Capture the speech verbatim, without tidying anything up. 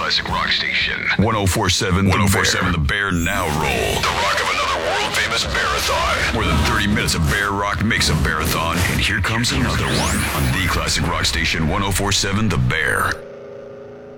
Classic Rock Station. ten forty-seven The Bear. The Bear now roll. The rock of another world-famous Bearathon. More than thirty minutes of Bear Rock makes a Bearathon, and here comes another one on the Classic Rock Station. ten forty-seven The Bear.